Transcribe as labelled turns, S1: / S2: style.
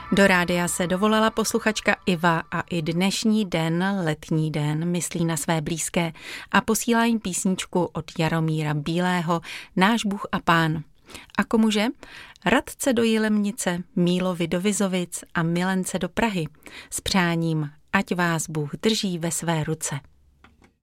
S1: Do rádia se dovolala posluchačka Iva a i dnešní den, letní den, myslí na své blízké a posílá jim písničku od Jaromíra Bílého Náš Bůh a Pán. A komuže? Radce do Jilemnice, Mílovi do Vizovic a Milence do Prahy s přáním, ať vás Bůh drží ve své ruce.